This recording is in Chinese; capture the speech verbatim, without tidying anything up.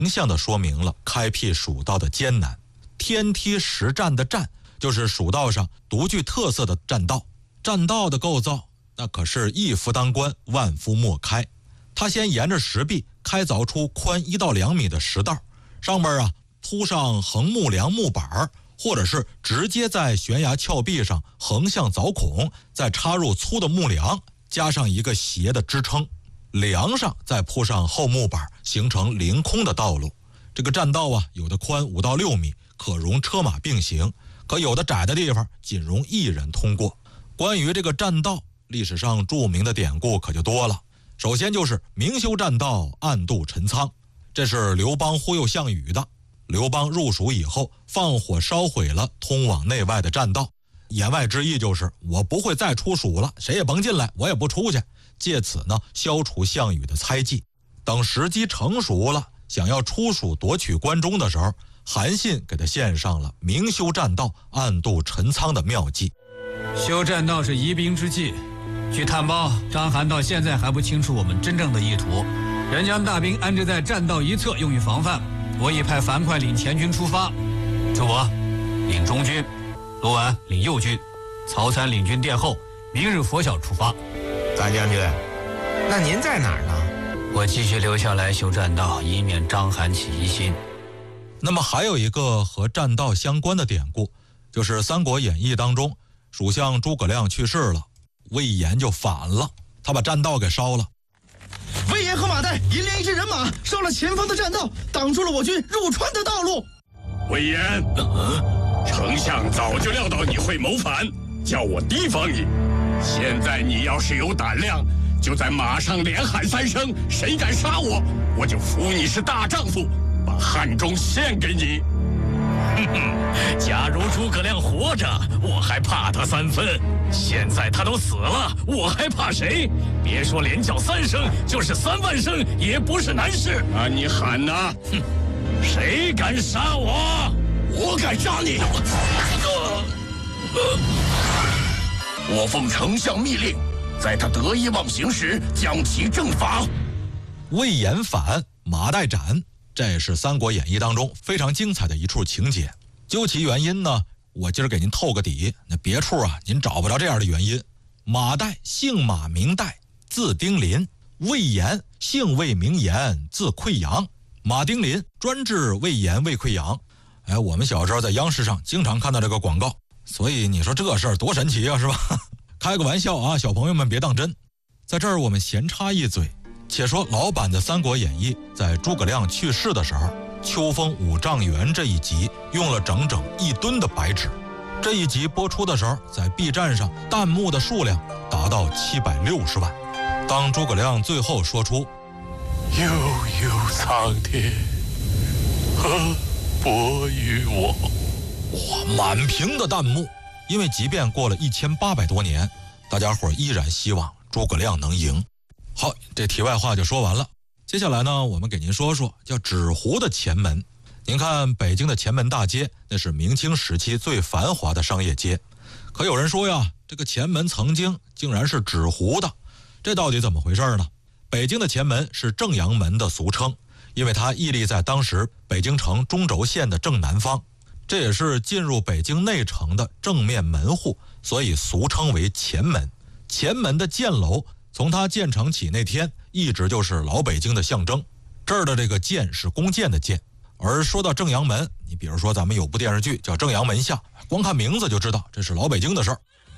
形象地说明了开辟蜀道的艰难。天梯十栈的栈就是蜀道上独具特色的栈道。栈道的构造那可是一夫当关，万夫莫开。它先沿着石壁开凿出宽一到两米的石道，上面啊铺上横木梁木板，或者是直接在悬崖峭壁上横向凿孔，再插入粗的木梁，加上一个斜的支撑，梁上再铺上厚木板，形成凌空的道路。这个栈道啊，有的宽五到六米，可容车马并行，可有的窄的地方仅容一人通过。关于这个栈道，历史上著名的典故可就多了。首先就是明修栈道，暗度陈仓，这是刘邦忽悠项羽的。刘邦入蜀以后，放火烧毁了通往内外的栈道，言外之意就是我不会再出蜀了，谁也甭进来，我也不出去，借此呢消除项羽的猜忌。等时机成熟了，想要出蜀夺取关中的时候，韩信给他献上了明修栈道，暗度陈仓的妙计。 修栈道是疑兵之计，据探报，章邯到现在还不清楚我们真正的意图，仍将大兵安置在栈道一侧，用于防范。我已派樊哙领前军出发，朱我领中军，卢绾领右军，曹参领军殿后，明日拂晓出发。 大将军，那您在哪儿呢？ 我继续留下来修栈道，以免章邯起疑心。 那么还有一个和栈道相关的典故，就是《三国演义》当中，蜀相诸葛亮去世了，魏延就反了，他把栈道给烧了。 魏延和马岱引领一支人马烧了前方的栈道，挡住了我军入川的道路。 魏延，呃、丞相早就料到你会谋反，叫我提防你。现在你要是有胆量，就在马上连喊三声，谁敢杀我，我就服你是大丈夫，把汉中献给你。哼哼，假如诸葛亮活着，我还怕他三分；现在他都死了，我还怕谁？别说连叫三声，就是三万声也不是难事。啊，你喊呐！哼，谁敢杀我？我敢杀你！呃呃、我奉丞相密令，在他得意忘形时将其正法。 魏延反，马岱斩。这是《三国演义》当中非常精彩的一处情节。究其原因呢，我今儿给您透个底，那别处啊您找不着这样的原因。马岱姓马名岱，字丁林；魏延姓魏名延，字溃疡。马丁林专治胃炎、胃溃疡。哎，我们小时候在央视上经常看到这个广告，所以你说这事儿多神奇啊，是吧？开个玩笑啊，小朋友们别当真。在这儿我们闲插一嘴，且说老版的《三国演义》在诸葛亮去世的时候，秋风五丈原这一集用了整整一吨的白纸。这一集播出的时候，在 B 站上弹幕的数量达到七百六十万。当诸葛亮最后说出悠悠苍天，何薄于我， 哇，满屏的弹幕。因为即便过了一千八百多年，大家伙依然希望诸葛亮能赢。好，这题外话就说完了。接下来呢，我们给您说说叫纸糊的前门。您看北京的前门大街，那是明清时期最繁华的商业街。可有人说呀，这个前门曾经竟然是纸糊的，这到底怎么回事呢？北京的前门是正阳门的俗称，因为它屹立在当时北京城中轴线的正南方，这也是进入北京内城的正面门户，所以俗称为前门。前门的箭楼从它建成起那天一直就是老北京的象征，这儿的这个箭是弓箭的箭。而说到正阳门，你比如说咱们有部电视剧叫《正阳门下》，光看名字就知道这是老北京的事儿。